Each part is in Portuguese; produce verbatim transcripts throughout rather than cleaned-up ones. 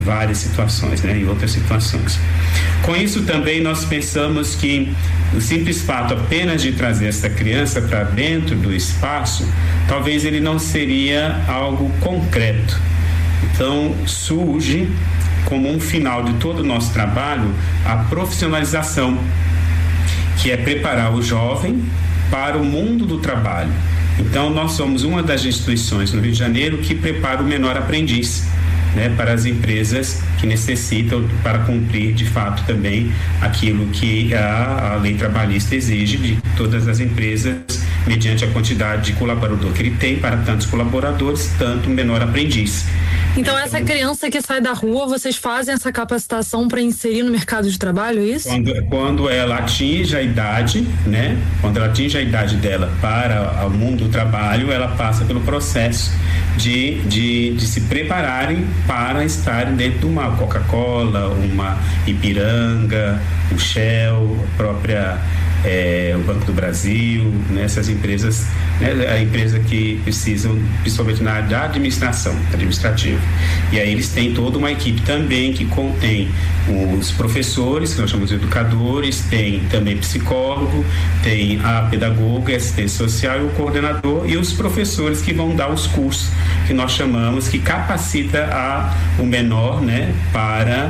várias situações, né, em outras situações. Com isso também nós pensamos que o simples fato apenas de trazer essa criança para dentro do espaço, talvez ele não seria algo concreto. Então surge como um final de todo o nosso trabalho a profissionalização, que é preparar o jovem para o mundo do trabalho. Então nós somos uma das instituições no Rio de Janeiro que prepara o menor aprendiz, né, para as empresas que necessitam para cumprir de fato também aquilo que a, a lei trabalhista exige de todas as empresas, mediante a quantidade de colaborador que ele tem para tantos colaboradores, tanto menor aprendiz. Então essa criança que sai da rua, vocês fazem essa capacitação para inserir no mercado de trabalho, é isso? Quando, quando ela atinge a idade, né? Quando ela atinge a idade dela para o mundo do trabalho, ela passa pelo processo de, de, de se prepararem para estarem dentro de uma Coca-Cola, uma Ipiranga, o Shell, a própria É, o Banco do Brasil, né, essas empresas, né, a empresa que precisam, principalmente na área da administração, administrativa. E aí eles têm toda uma equipe também que contém os professores, que nós chamamos de educadores, tem também psicólogo, tem a pedagoga, assistente social e o coordenador e os professores que vão dar os cursos que nós chamamos, que capacita a, o menor, né, para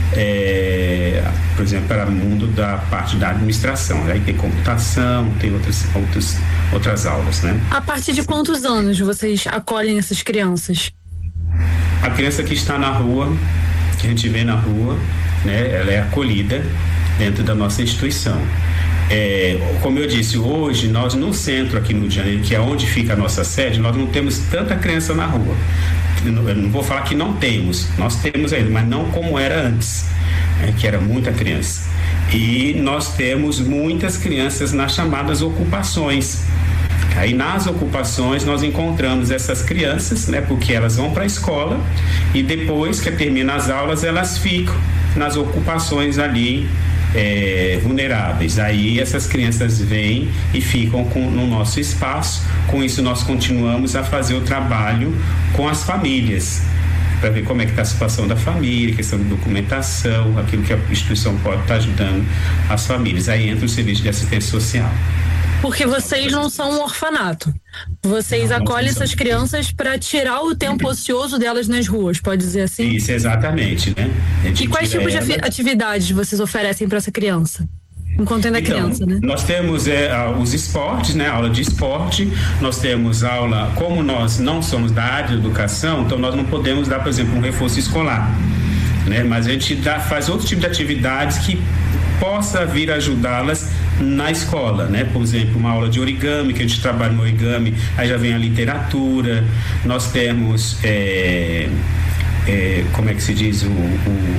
É, por exemplo, para o mundo da parte da administração. Aí tem computação, tem outras, outras, outras aulas, né? A partir de quantos anos vocês acolhem essas crianças? A criança que está na rua, que a gente vê na rua, né, ela é acolhida dentro da nossa instituição. É, como eu disse, hoje nós no centro aqui no Rio de Janeiro, que é onde fica a nossa sede, nós não temos tanta criança na rua. Eu não vou falar que não temos, nós temos ainda, mas não como era antes, né, que era muita criança. E nós temos muitas crianças nas chamadas ocupações. Aí nas ocupações nós encontramos essas crianças, né, porque elas vão para a escola e depois que termina as aulas elas ficam nas ocupações ali é, vulneráveis. Aí essas crianças vêm e ficam com, no nosso espaço. Com isso nós continuamos a fazer o trabalho com as famílias, para ver como é que está a situação da família, questão de documentação, aquilo que a instituição pode estar ajudando as famílias. Aí entra o serviço de assistência social. Porque vocês não são um orfanato. Vocês não, acolhem não essas crianças para tirar o tempo ocioso delas nas ruas, pode dizer assim? Isso, exatamente, né? E quais tipos ela... de atividades vocês oferecem para essa criança? Enquanto ainda é então, criança, né? Nós temos é, os esportes, né? Aula de esporte, nós temos aula, como nós não somos da área de educação, então nós não podemos dar, por exemplo, um reforço escolar, né? Mas a gente dá, faz outro tipo de atividades que possa vir ajudá-las na escola, né? Por exemplo, uma aula de origami, que a gente trabalha no origami, aí já vem a literatura, nós temos, é, é, como é que se diz, o... o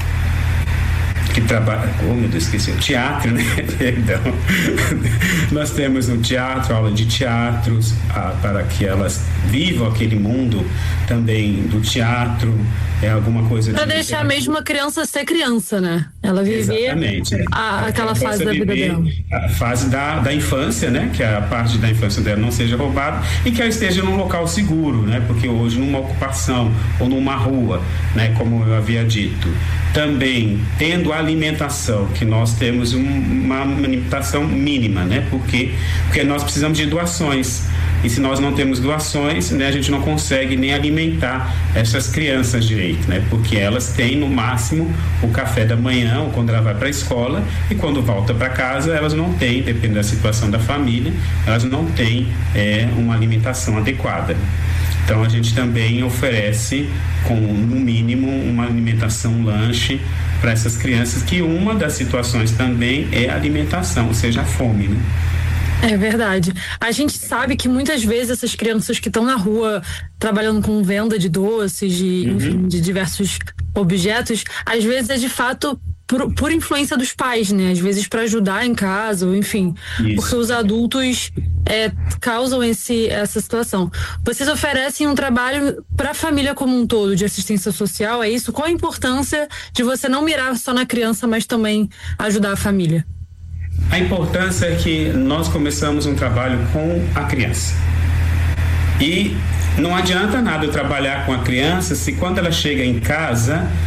que trabalha, oh meu Deus, esqueci, o teatro, né? Perdão. Nós temos um teatro, aula de teatros, ah, para que elas vivam aquele mundo também do teatro, é alguma coisa para de deixar mesmo a criança ser criança, né? Ela viver a, aquela fase da vida dela. A fase da, da infância, né? Que a parte da infância dela não seja roubada e que ela esteja num local seguro, né? Porque hoje numa ocupação ou numa rua, né? Como eu havia dito, também tendo alimentação, que nós temos um, uma alimentação mínima, né? Porque, porque nós precisamos de doações. E se nós não temos doações, né, a gente não consegue nem alimentar essas crianças direito, né? Porque elas têm no máximo o café da manhã, ou quando ela vai para a escola, e quando volta para casa elas não têm, dependendo da situação da família, elas não têm é, uma alimentação adequada. Então a gente também oferece, com no mínimo, uma alimentação, um lanche para essas crianças, que uma das situações também é a alimentação, ou seja, a fome, né? É verdade. A gente sabe que muitas vezes essas crianças que estão na rua trabalhando com venda de doces, de, uhum. enfim, de diversos objetos, às vezes é de fato por, por influência dos pais, né? Às vezes para ajudar em casa, ou enfim, Isso. porque os adultos é, causam esse, essa situação. Vocês oferecem um trabalho para a família como um todo, de assistência social, é isso? Qual a importância de você não mirar só na criança, mas também ajudar a família? A importância é que nós começamos um trabalho com a criança. E Não adianta nada eu trabalhar com a criança se quando ela chega em casa